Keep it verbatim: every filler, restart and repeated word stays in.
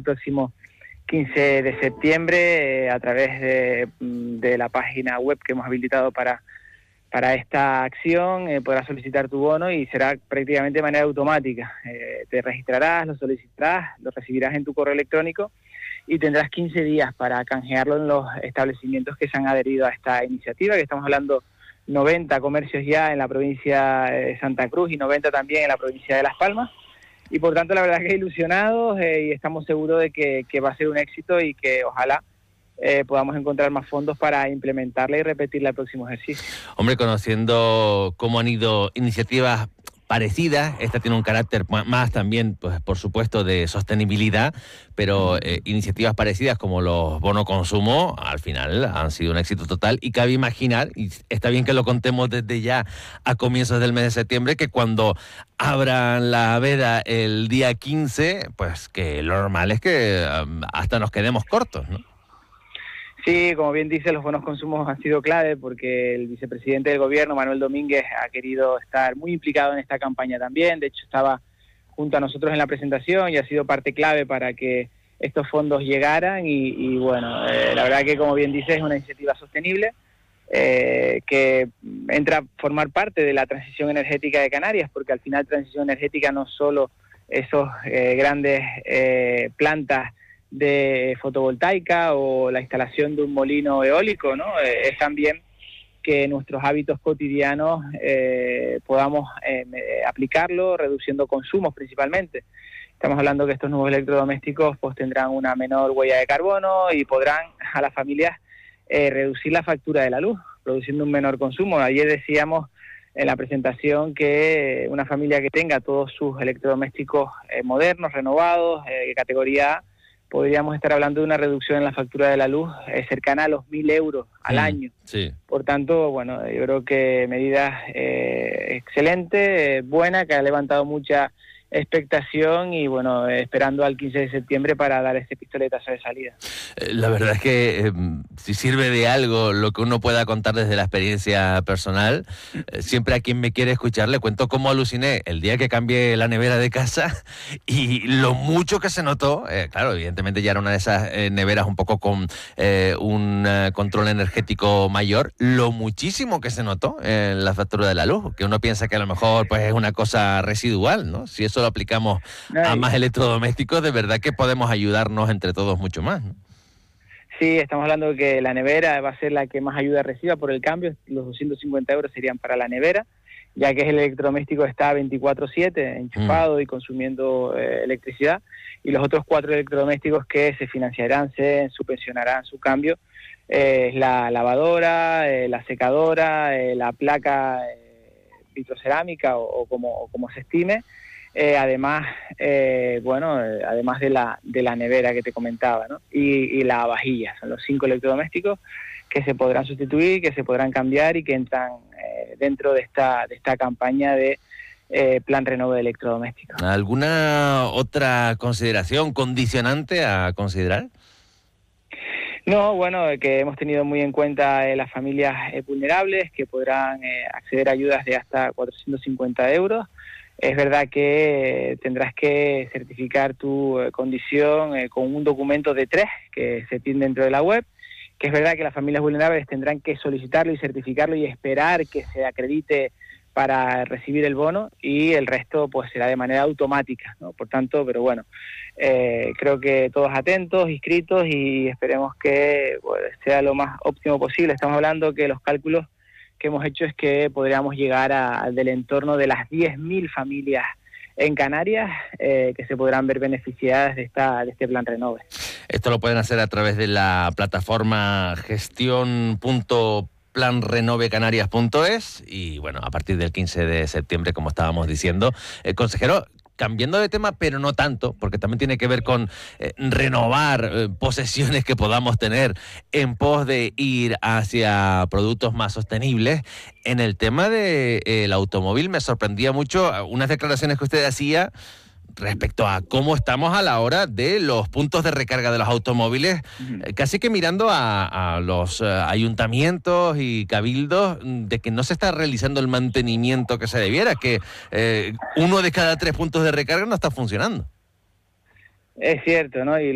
próximo quince de septiembre eh, a través de, de la página web que hemos habilitado para, para esta acción. Eh, podrás solicitar tu bono y será prácticamente de manera automática. Eh, te registrarás, lo solicitarás, lo recibirás en tu correo electrónico y tendrás quince días para canjearlo en los establecimientos que se han adherido a esta iniciativa, que estamos hablando noventa comercios ya en la provincia de Santa Cruz y noventa también en la provincia de Las Palmas. Y por tanto, la verdad es que ilusionados eh, y estamos seguros de que, que va a ser un éxito y que ojalá eh, podamos encontrar más fondos para implementarla y repetirla el próximo ejercicio. Hombre, conociendo cómo han ido iniciativas parecidas, esta tiene un carácter más también, pues por supuesto, de sostenibilidad, pero eh, iniciativas parecidas como los bono consumo, al final han sido un éxito total y cabe imaginar, y está bien que lo contemos desde ya a comienzos del mes de septiembre, que cuando abran la veda el día quince, pues que lo normal es que um, hasta nos quedemos cortos, ¿no? Sí, como bien dice, los bonos consumos han sido clave porque el vicepresidente del gobierno, Manuel Domínguez, ha querido estar muy implicado en esta campaña también. De hecho, estaba junto a nosotros en la presentación y ha sido parte clave para que estos fondos llegaran. Y, y bueno, eh, la verdad que, como bien dice, es una iniciativa sostenible eh, que entra a formar parte de la transición energética de Canarias, porque al final transición energética no solo esos eh, grandes eh, plantas de fotovoltaica o la instalación de un molino eólico, ¿no? Eh, es también que nuestros hábitos cotidianos eh, podamos eh, aplicarlo, reduciendo consumos principalmente. Estamos hablando que estos nuevos electrodomésticos pues tendrán una menor huella de carbono y podrán a las familias eh, reducir la factura de la luz, produciendo un menor consumo. Ayer decíamos en la presentación que una familia que tenga todos sus electrodomésticos eh, modernos, renovados, eh, de categoría A, podríamos estar hablando de una reducción en la factura de la luz eh, cercana a los mil euros al mm, año. Sí. Por tanto, bueno, yo creo que medidas eh, excelentes, eh, buenas, que ha levantado mucha expectación y bueno, eh, esperando al quince de septiembre para dar ese pistoletazo de salida. Eh, la verdad es que eh, si sirve de algo lo que uno pueda contar desde la experiencia personal, eh, siempre a quien me quiere escuchar le cuento cómo aluciné el día que cambié la nevera de casa y lo mucho que se notó. Eh, claro, evidentemente ya era una de esas eh, neveras un poco con eh, un uh, control energético mayor, lo muchísimo que se notó en la factura de la luz, que uno piensa que a lo mejor pues es una cosa residual, ¿no? Si eso lo aplicamos a más electrodomésticos, de verdad que podemos ayudarnos entre todos mucho más, ¿no? Sí, estamos hablando de que la nevera va a ser la que más ayuda reciba por el cambio. Los doscientos cincuenta euros serían para la nevera, ya que el electrodoméstico está veinticuatro siete enchufado mm. y consumiendo eh, electricidad, y los otros cuatro electrodomésticos que se financiarán, se subvencionarán su cambio, eh, es la lavadora, eh, la secadora, eh, la placa eh, vitrocerámica o, o, como, o como se estime. Eh, además, eh, bueno, eh, además de la de la nevera que te comentaba, ¿no? Y, y la vajilla, son los cinco electrodomésticos que se podrán sustituir, que se podrán cambiar y que entran eh, dentro de esta de esta campaña de eh, Plan Renove de electrodomésticos. ¿Alguna otra consideración, condicionante a considerar? No, bueno, que hemos tenido muy en cuenta eh, las familias eh, vulnerables que podrán eh, acceder a ayudas de hasta cuatrocientos cincuenta euros. Es verdad que tendrás que certificar tu eh, condición eh, con un documento de tres que se tiene dentro de la web, que es verdad que las familias vulnerables tendrán que solicitarlo y certificarlo y esperar que se acredite para recibir el bono, y el resto pues será de manera automática, ¿no? Por tanto, pero bueno, eh, creo que todos atentos, inscritos, y esperemos que pues, sea lo más óptimo posible. Estamos hablando que los cálculos que hemos hecho es que podríamos llegar a del entorno de las diez mil familias en Canarias eh, que se podrán ver beneficiadas de esta de este Plan Renove. Esto lo pueden hacer a través de la plataforma gestión punto plan renove canarias punto es y bueno, a partir del quince de septiembre, como estábamos diciendo. Eh, consejero, cambiando de tema, pero no tanto, porque también tiene que ver con eh, renovar eh, posesiones que podamos tener en pos de ir hacia productos más sostenibles. En el tema del de, eh, automóvil me sorprendía mucho unas declaraciones que usted hacía respecto a cómo estamos a la hora de los puntos de recarga de los automóviles, uh-huh. eh, casi que mirando a, a los eh, ayuntamientos y cabildos de que no se está realizando el mantenimiento que se debiera, que eh, uno de cada tres puntos de recarga no está funcionando. Es cierto, ¿no? Y